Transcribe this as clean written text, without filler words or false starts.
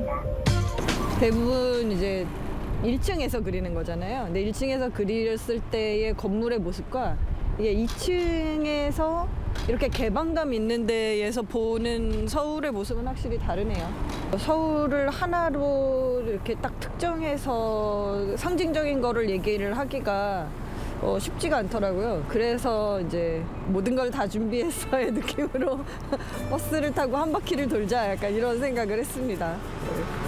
대부분 이제 1층에서 그리는 거잖아요. 근데 1층에서 그렸을 때의 건물의 모습과 이게 2층에서 이렇게 개방감 있는 데에서 보는 서울의 모습은 확실히 다르네요. 서울을 하나로 이렇게 딱 특정해서 상징적인 거를 얘기를 하기가 쉽지가 않더라고요. 그래서 이제 모든 걸 다 준비했어의 느낌으로 버스를 타고 한 바퀴를 돌자, 약간 이런 생각을 했습니다.